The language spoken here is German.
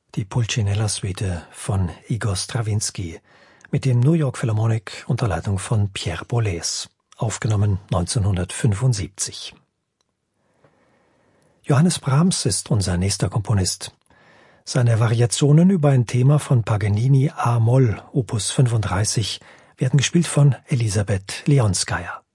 Die Pulcinella-Suite von Igor Strawinsky mit dem New York Philharmonic unter Leitung von Pierre Boulez, aufgenommen 1975. Johannes Brahms ist unser nächster Komponist. Seine Variationen über ein Thema von Paganini A-Moll, Opus 35, werden gespielt von Elisabeth Leonskaya.